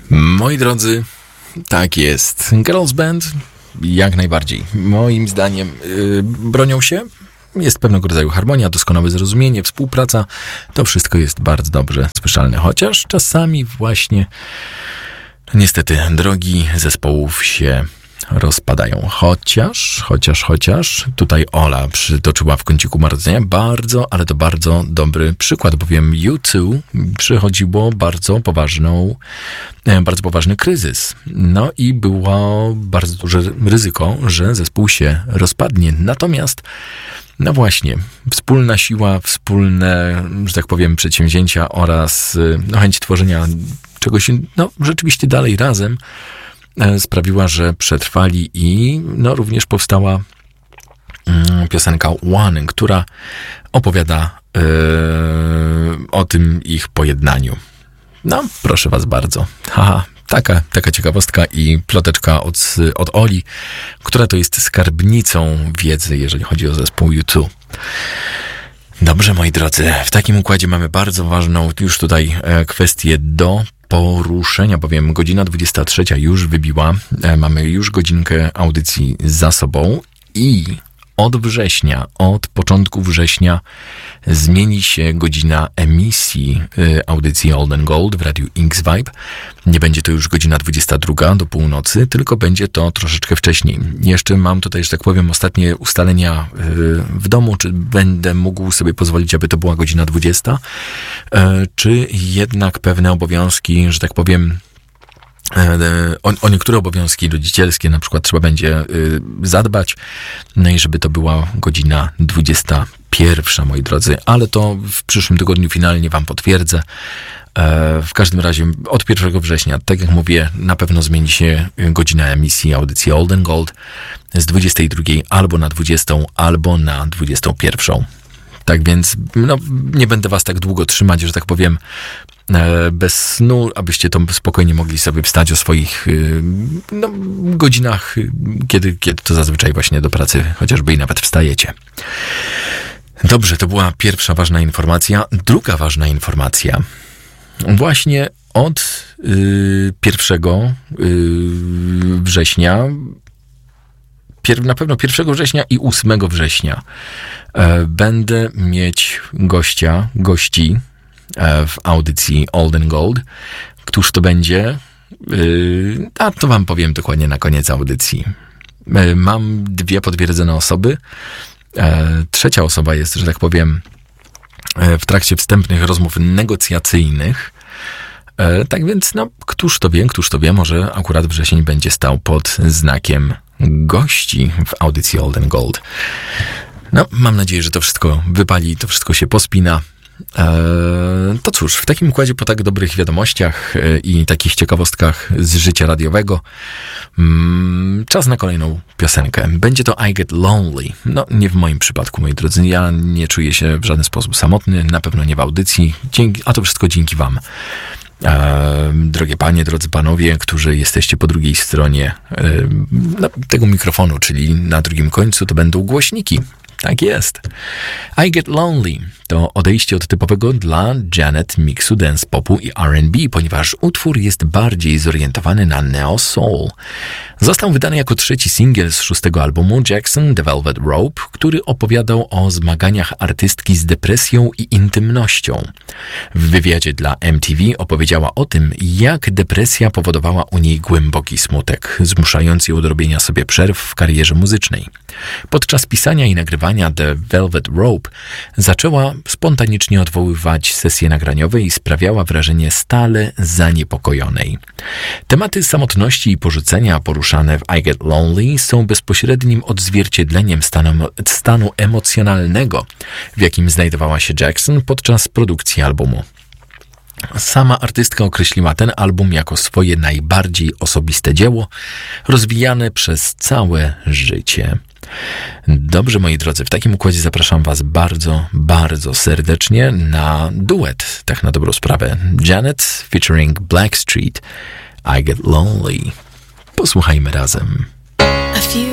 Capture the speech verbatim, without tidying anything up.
Moi drodzy, tak jest. Girls Band jak najbardziej. Moim zdaniem yy, bronią się. Jest pewnego rodzaju harmonia, doskonałe zrozumienie, współpraca. To wszystko jest bardzo dobrze słyszalne. Chociaż czasami właśnie niestety drogi zespołów się rozpadają. Chociaż, chociaż, chociaż tutaj Ola przytoczyła w kąciku marudzenia bardzo, ale to bardzo dobry przykład, bowiem U dwa przechodziło bardzo poważną, bardzo poważny kryzys. No i było bardzo duże ryzyko, że zespół się rozpadnie. Natomiast no właśnie, wspólna siła, wspólne, że tak powiem, przedsięwzięcia oraz no, chęć tworzenia czegoś no, rzeczywiście dalej razem sprawiła, że przetrwali i no, również powstała mm, piosenka One, która opowiada yy, o tym ich pojednaniu. No, proszę was bardzo. Haha, taka, taka ciekawostka i ploteczka od, od Oli, która to jest skarbnicą wiedzy, jeżeli chodzi o zespół U dwa. Dobrze, moi drodzy, w takim układzie mamy bardzo ważną już tutaj e, kwestię do poruszenia, bowiem godzina dwudziesta trzecia już wybiła, e, mamy już godzinkę audycji za sobą i od września, od początku września zmieni się godzina emisji y, audycji Old and Gold w Radiu X-Vibe. Nie będzie to już godzina dwudziesta druga do północy, tylko będzie to troszeczkę wcześniej. Jeszcze mam tutaj, że tak powiem, ostatnie ustalenia y, w domu, czy będę mógł sobie pozwolić, aby to była godzina dwudziesta, y, czy jednak pewne obowiązki, że tak powiem, O, o niektóre obowiązki rodzicielskie na przykład trzeba będzie y, zadbać, no i żeby to była godzina dwudziesta pierwsza, moi drodzy, ale to w przyszłym tygodniu finalnie wam potwierdzę. E, w każdym razie od pierwszego września, tak jak mówię, na pewno zmieni się godzina emisji audycji Old and Gold z dwudziestej drugiej albo na dwudziestą, albo na dwudziestą pierwszą. Tak więc no, nie będę was tak długo trzymać, że tak powiem, bez snu, abyście to spokojnie mogli sobie wstać o swoich no, godzinach, kiedy, kiedy to zazwyczaj właśnie do pracy chociażby i nawet wstajecie. Dobrze, to była pierwsza ważna informacja. Druga ważna informacja. Właśnie od y, pierwszego y, września, pier, na pewno pierwszego września i ósmego września y, będę mieć gościa, gości w audycji Old and Gold. Któż to będzie? Yy, a to wam powiem dokładnie na koniec audycji. Yy, mam dwie potwierdzone osoby. Yy, trzecia osoba jest, że tak powiem, yy, w trakcie wstępnych rozmów negocjacyjnych. Yy, tak więc, no, któż to wie, któż to wie, może akurat wrzesień będzie stał pod znakiem gości w audycji Old and Gold. No, mam nadzieję, że to wszystko wypali, to wszystko się pospina. To cóż, w takim układzie po tak dobrych wiadomościach i takich ciekawostkach z życia radiowego czas na kolejną piosenkę. Będzie to I Get Lonely. No, nie w moim przypadku, moi drodzy. Ja nie czuję się w żaden sposób samotny, na pewno nie w audycji, dzięki, a to wszystko dzięki wam. Drogie panie, drodzy panowie, którzy jesteście po drugiej stronie tego mikrofonu, czyli na drugim końcu to będą głośniki. Tak jest. I Get Lonely to odejście od typowego dla Janet miksu dance popu i R and B, ponieważ utwór jest bardziej zorientowany na neo soul. Został wydany jako trzeci singiel z szóstego albumu Jackson The Velvet Rope, który opowiadał o zmaganiach artystki z depresją i intymnością. W wywiadzie dla M T V opowiedziała o tym, jak depresja powodowała u niej głęboki smutek, zmuszając ją do robienia sobie przerw w karierze muzycznej. Podczas pisania i nagrywania The Velvet Rope zaczęła spontanicznie odwoływać sesje nagraniowe i sprawiała wrażenie stale zaniepokojonej. Tematy samotności i porzucenia poruszane w I Get Lonely są bezpośrednim odzwierciedleniem stanu, stanu emocjonalnego, w jakim znajdowała się Jackson podczas produkcji albumu. Sama artystka określiła ten album jako swoje najbardziej osobiste dzieło, rozwijane przez całe życie. Dobrze, moi drodzy, w takim układzie zapraszam was bardzo, bardzo serdecznie na duet, tak na dobrą sprawę. Janet featuring Blackstreet, I Get Lonely. Posłuchajmy razem.